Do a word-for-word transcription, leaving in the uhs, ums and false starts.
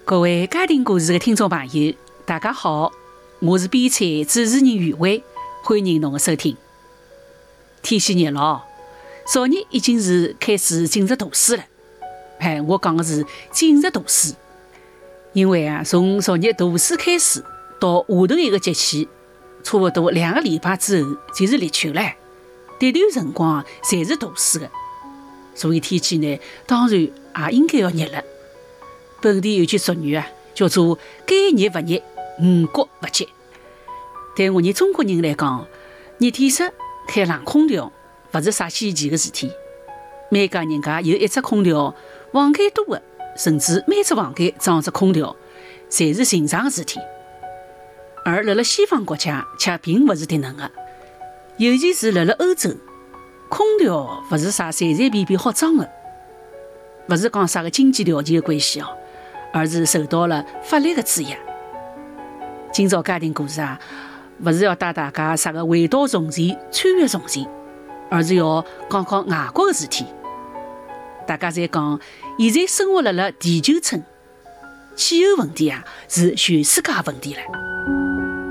各位家庭故事的听众朋友，大家好，我是编采主持人余伟，欢迎侬的收听。天气热了，昨日已经是开始进入大暑了。哎，我讲的是进入大暑，因为啊，从昨日大暑开始到下头一个节气，差不多两个礼拜之后就是立秋了。这段辰光侪是大暑的，所以天气呢，当然也应该要热了。本地有句俗语啊，叫做该热不热，五谷不急。对我们中国人来讲，热天时开冷空调不是啥稀奇的事体。每家人家有一只空调，房间多的，甚至每只房间装只空调，侪是寻常的事体。而辣辣西方国家却并不是迭能的，尤其是辣辣欧洲，空调不是啥随随便便好装的，不是讲啥个经济条件的关系哦，而是受到了法律的制约。今朝家庭故事啊，不是要带大家啥个回到从前、穿越从前，而是要讲讲外国的事体。大家在讲，现在生活辣辣地球村，气候问题啊是全世界问题了。